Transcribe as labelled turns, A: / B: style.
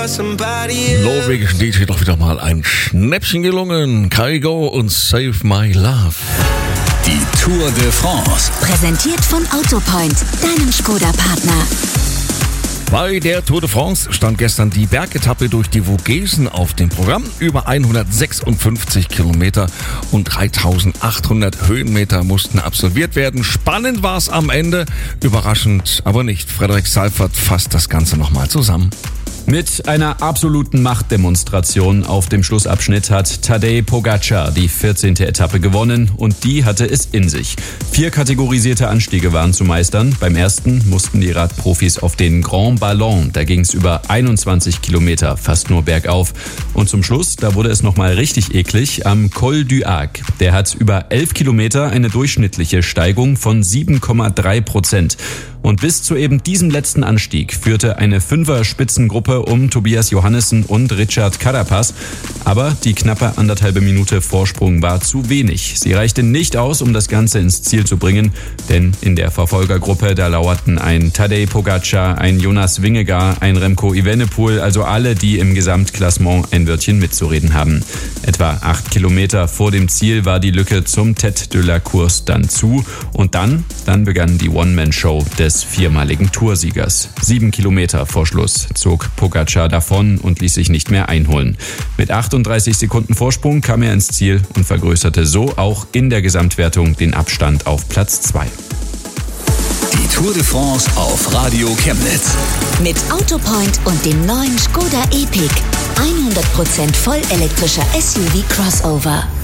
A: Norwegischen DJ doch wieder mal ein Schnäppchen gelungen. Kygo und Save My Love.
B: Die Tour de France.
C: Präsentiert von Autopoint, deinem Skoda-Partner.
A: Bei der Tour de France stand gestern die Bergetappe durch die Vogesen auf dem Programm. Über 156 Kilometer und 3800 Höhenmeter mussten absolviert werden. Spannend war es am Ende, überraschend aber nicht. Frederik Seifert fasst das Ganze nochmal zusammen.
D: Mit einer absoluten Machtdemonstration auf dem Schlussabschnitt hat Tadej Pogačar die 14. Etappe gewonnen und die hatte es in sich. 4 kategorisierte Anstiege waren zu meistern. Beim ersten mussten die Radprofis auf den Grand Ballon. Da ging es über 21 Kilometer, fast nur bergauf. Und zum Schluss, da wurde es nochmal richtig eklig, am Col du Hague. Der hat über 11 Kilometer eine durchschnittliche Steigung von 7,3%. Und bis zu eben diesem letzten Anstieg führte eine 5er-Spitzengruppe um Tobias Johannessen und Richard Carapaz. Aber die knappe 1,5 Minute Vorsprung war zu wenig. Sie reichte nicht aus, um das Ganze ins Ziel zu bringen. Denn in der Verfolgergruppe, da lauerten ein Tadej Pogačar, ein Jonas Vingegaard, ein Remco Evenepoel, also alle, die im Gesamtklassement ein Wörtchen mitzureden haben. Etwa 8 Kilometer vor dem Ziel war die Lücke zum Tête de la Course dann zu. Und dann begann die One-Man-Show des viermaligen Toursiegers. 7 Kilometer vor Schluss zog Pogačar davon und ließ sich nicht mehr einholen. Mit 38 Sekunden Vorsprung kam er ins Ziel und vergrößerte so auch in der Gesamtwertung den Abstand auf Platz 2.
B: Die Tour de France auf Radio Chemnitz.
C: Mit Autopoint und dem neuen Skoda Epic. 100% vollelektrischer SUV-Crossover.